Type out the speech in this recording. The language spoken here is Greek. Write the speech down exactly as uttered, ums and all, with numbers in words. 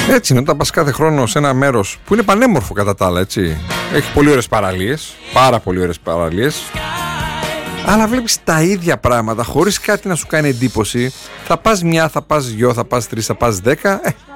Έτσι είναι, όταν πας κάθε χρόνο σε ένα μέρος που είναι πανέμορφο κατά τα άλλα, έτσι. Έχει πολύ ωραίες παραλίες, πάρα πολύ ωραίες παραλίες. Αλλά βλέπεις τα ίδια πράγματα χωρίς κάτι να σου κάνει εντύπωση. Θα πας μια, θα πας δυο, θα πας τρεις, θα πας δέκα. Ε,